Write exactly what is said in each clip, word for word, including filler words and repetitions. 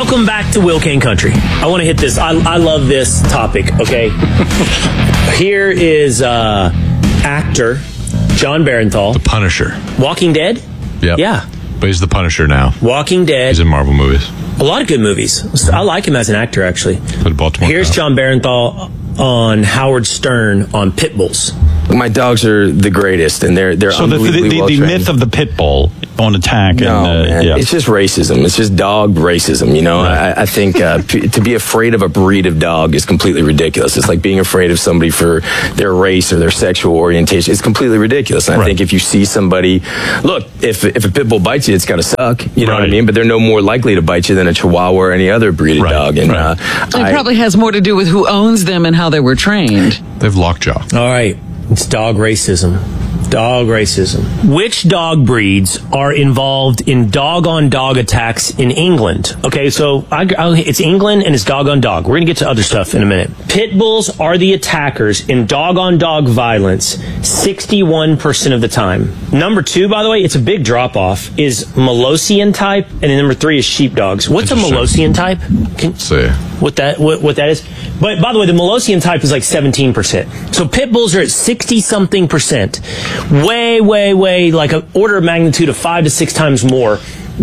Welcome back to Will Kane Country. I want to hit this. I, I love this topic, okay? Here is uh, actor Jon Bernthal. The Punisher. Walking Dead? Yep. Yeah. But he's the Punisher now. Walking Dead. He's in Marvel movies. A lot of good movies. I like him as an actor, actually. For the Baltimore Here's Cow. Jon Bernthal on Howard Stern on pit bulls. My dogs are the greatest, and they're they're So the, the, unbelievably the, well the trained. myth of the pit bull on attack. No, and, uh, man. yeah. It's just racism. It's just dog racism. You know, right. I, I think uh, p- to be afraid of a breed of dog is completely ridiculous. It's like being afraid of somebody for their race or their sexual orientation. It's completely ridiculous. And I Right. think if you see somebody, look, if if a pit bull bites you, it's got to suck. You know what I Right. mean? But they're no more likely to bite you than a Chihuahua or any other breed of Right. dog. And Right. uh, It I- probably has more to do with who owns them and how they were trained. They have lockjaw. All right. It's dog racism. Dog racism. Which dog breeds are involved in dog-on-dog attacks in England? Okay, so I, I, it's England and it's dog-on-dog. We're going to get to other stuff in a minute. Pit bulls are the attackers in dog-on-dog violence sixty-one percent of the time. Number two, by the way, it's a big drop-off, is Molossian type, and then number three is sheepdogs. What's a Interesting. Molossian type? Can, See. what that what, what that is. But by the way, the Molossian type is like seventeen percent. So pit bulls are at sixty something percent. Way, way, way, like an order of magnitude of five to six times more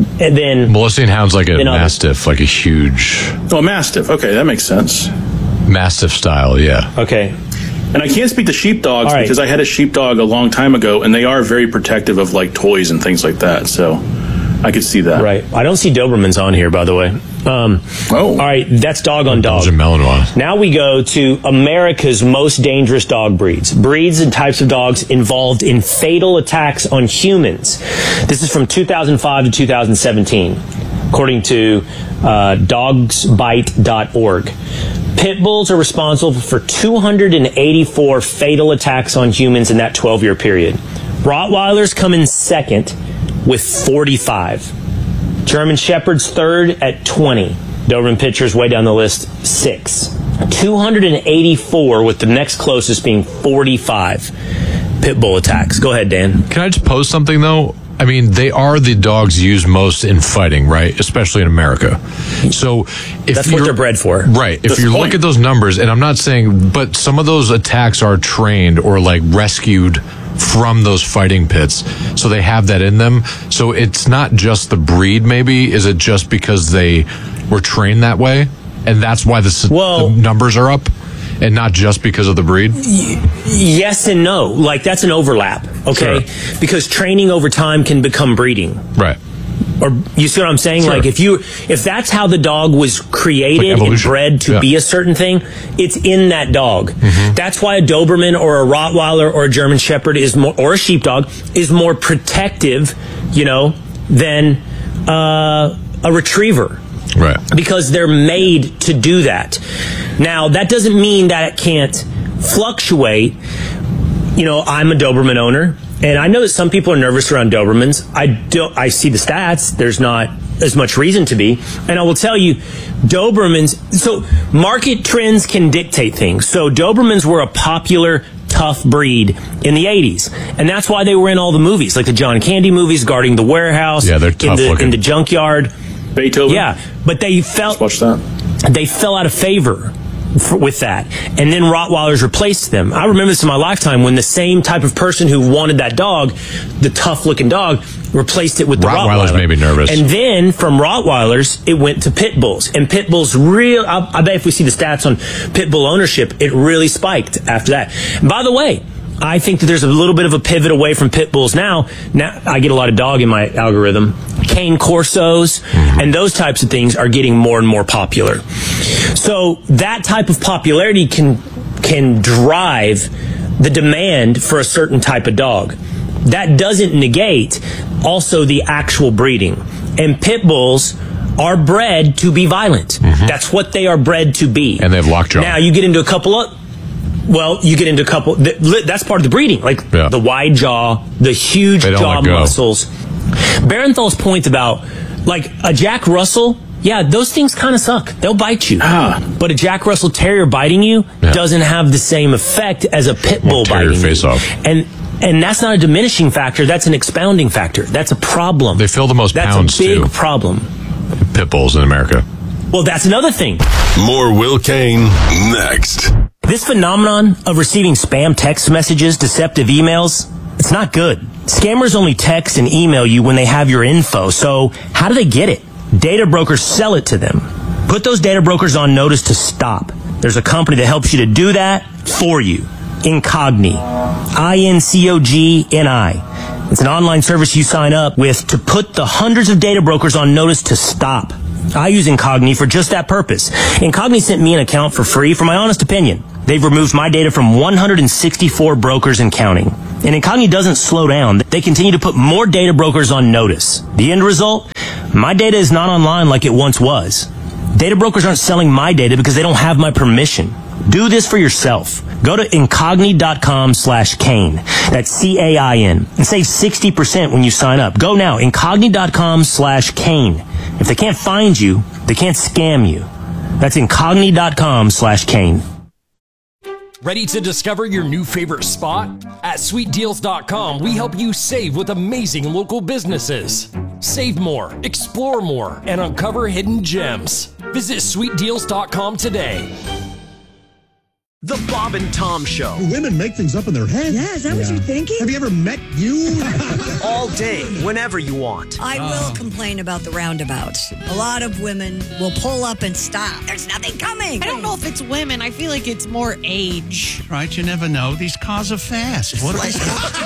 than Molossian Hound's like a Then others. Mastiff, like a huge Oh, Mastiff. Okay, that makes sense. Mastiff style, yeah. okay. And I can't speak to sheepdogs All right. because I had a sheepdog a long time ago, and they are very protective of like toys and things like that. So I could see that. Right. I don't see Dobermans on here, by the way. Um, Oh. All right, that's dog on dog. Belgian Malinois. Now we go to America's most dangerous dog breeds. Breeds and types of dogs involved in fatal attacks on humans. This is from two thousand five to two thousand seventeen, according to uh, dogs bite dot org. Pit bulls are responsible for two hundred eighty-four fatal attacks on humans in that twelve-year period. Rottweilers come in second with forty-five. German Shepherds third at twenty. Doberman Pinschers way down the list, six. two hundred eighty-four with the next closest being forty-five pit bull attacks. Go ahead, Dan. Can I just pose something, though? I mean, they are the dogs used most in fighting, right? Especially in America. So if That's what you're- they're bred for. Right. If That's you the look point. at those numbers, and I'm not saying, but some of those attacks are trained or like rescued from those fighting pits. So they have that in them. So it's not just the breed, maybe. Is it just because they were trained that way? And that's why the, s- Well- the numbers are up? And not just because of the breed? Yes and no. Like, that's an overlap, okay? Sure. Because training over time can become breeding. Right. Or you see what I'm saying? Sure. Like if you if that's how the dog was created Like and evolution. bred to Yeah. be a certain thing, it's in that dog. That's why a Doberman or a Rottweiler or a German Shepherd is more, or a sheepdog is more protective, you know, than uh, a retriever. Right. Because they're made to do that. Now, that doesn't mean that it can't fluctuate. You know, I'm a Doberman owner, and I know that some people are nervous around Dobermans. I don't. I see the stats. There's not as much reason to be, and I will tell you, Dobermans. So market trends can dictate things. So Dobermans were a popular, tough breed in the eighties, and that's why they were in all the movies, like the John Candy movies, Guarding the Warehouse. Yeah, they're in tough the, looking. in the junkyard. Beethoven. Yeah, but they felt Watch that. they fell out of favor for, with that, and then Rottweilers replaced them. I remember this in my lifetime when the same type of person who wanted that dog, the tough-looking dog, replaced it with the Rottweilers Rottweiler. made me nervous. And then from Rottweilers, it went to pit bulls, and pit bulls real. I, I bet if we see the stats on pit bull ownership, it really spiked after that. And by the way, I think that there's a little bit of a pivot away from pit bulls now. Now I get a lot of dog in my algorithm. Cane Corsos Mm-hmm. and those types of things are getting more and more popular. So that type of popularity can can drive the demand for a certain type of dog. That doesn't negate also the actual breeding. And pit bulls are bred to be violent. That's what they are bred to be. Mm-hmm. And they have lockjaw. Now you get into a couple of Well, you get into a couple. That's part of the breeding, like Yeah. the wide jaw, the huge They don't jaw let go. muscles. Barenthal's point about, like, a Jack Russell, yeah, those things kind of suck. They'll bite you. Ah. But a Jack Russell Terrier biting you Yeah. doesn't have the same effect as a pit bull tear your biting face you. off. And and that's not a diminishing factor. That's an expounding factor. That's a problem. They fill the most that's pounds, a big too. problem. Pit bulls in America. Well, that's another thing. More Will Kane next. This phenomenon of receiving spam text messages, deceptive emails, it's not good. Scammers only text and email you when they have your info. So how do they get it? Data brokers sell it to them. Put those data brokers on notice to stop. There's a company that helps you to do that for you. Incogni. I N C O G N I. It's an online service you sign up with to put the hundreds of data brokers on notice to stop. I use Incogni for just that purpose. Incogni sent me an account for free for my honest opinion. They've removed my data from one hundred sixty-four brokers and counting. And Incogni doesn't slow down. They continue to put more data brokers on notice. The end result? My data is not online like it once was. Data brokers aren't selling my data because they don't have my permission. Do this for yourself. Go to Incogni.com slash Kane. That's C A I N. And save sixty percent when you sign up. Go now. Incogni.com slash Kane. If they can't find you, they can't scam you. That's Incogni.com slash Kane. Ready to discover your new favorite spot? At sweet deals dot com, we help you save with amazing local businesses. Save more, explore more, and uncover hidden gems. Visit sweet deals dot com today. The Bob and Tom Show. Women make things up in their head. Yeah, is that yeah. what you're thinking? Have you ever met you? All day, whenever you want. I will oh. complain about the roundabouts. A lot of women will pull up and stop. There's nothing coming. I don't know if it's women. I feel like it's more age. Right, you never know. These cars are fast. What they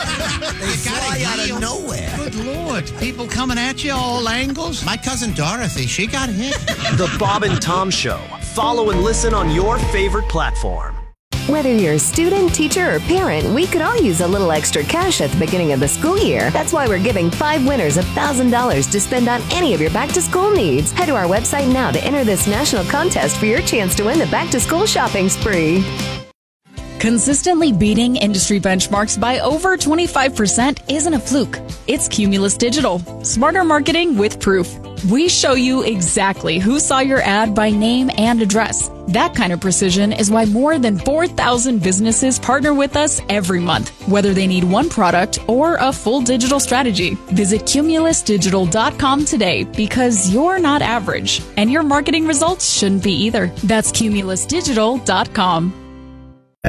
fly out of nowhere. Good Lord. People coming at you all angles. My cousin Dorothy, she got hit. The Bob and Tom Show. Follow and listen on your favorite platform. Whether you're a student, teacher, or parent, we could all use a little extra cash at the beginning of the school year. That's why we're giving five winners one thousand dollars to spend on any of your back-to-school needs. Head to our website now to enter this national contest for your chance to win the back-to-school shopping spree. Consistently beating industry benchmarks by over twenty-five percent isn't a fluke. It's Cumulus Digital. Smarter marketing with proof. We show you exactly who saw your ad by name and address. That kind of precision is why more than four thousand businesses partner with us every month, whether they need one product or a full digital strategy. Visit Cumulus Digital dot com today because you're not average, and your marketing results shouldn't be either. That's Cumulus Digital dot com.